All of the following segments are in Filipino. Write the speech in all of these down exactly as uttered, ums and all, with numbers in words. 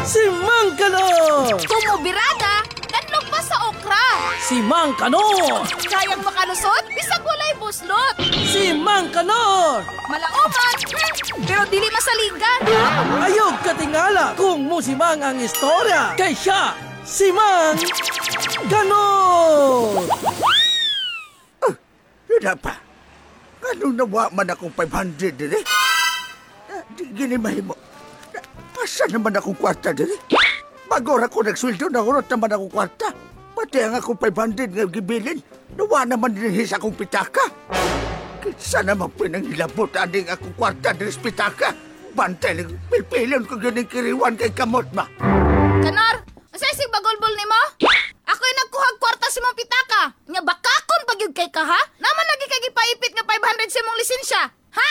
Si Mang Kanor! Kumubirada, kanlog pa sa okra. Si Mang Kanor! Kayang makalusot, bisag walay buslot. Si Mang Kanor! Malaoman, hmm, pero dili masaligan. Ayog katingala kung musimang ang istorya. Kay siya, si Mang Kanor! Yun pa. Anong nawa man akong five hundred din eh? Di gini mahimo. Asa naman akong kwarta din eh? Bago ra ko nagsweldo, nahurot naman akong kwarta. Pati ang akong five hundred nga gibilin, nawa naman din sa akong pitaka. Kinsa naman pinangilabot aning akong kwarta din sa pitaka. Bantay lang, pilpilon ko yun yung kiriwan kay kamot ba? Kanor, asa isig bagolbol ni mo? Ako'y nagkuhag kwarta si mong pitaka. Nga bakakon pagyud kay ka ha? Naman lagi kay gipaipit nga five hundred si mong lisensya. Ha?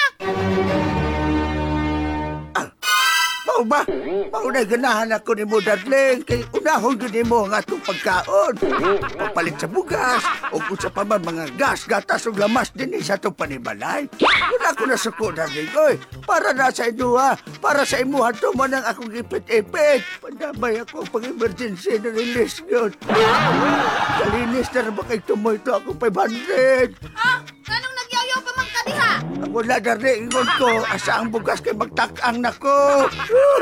Mao ba? Mao na ganahan ako ni mo, darling. Kay unahon yun mo ang atong pagkaon. Papalit sa bugas, o kung sa paman mga gas, gatas o lamas din sa atong panibalay. Yun ako na suko, darling. Oy, para na sa inyo ha. Para sa imo ha, tuman ang akong ipit-ipit. Pandamay ako pag emergency na release yun. Kalinis na ba kay tumoy ito ako five hundred? Ah, kanong nagyayaw pa man kadiha? Ang wala, darling. Ingon ko, asa ang bugas kay magtakang nako.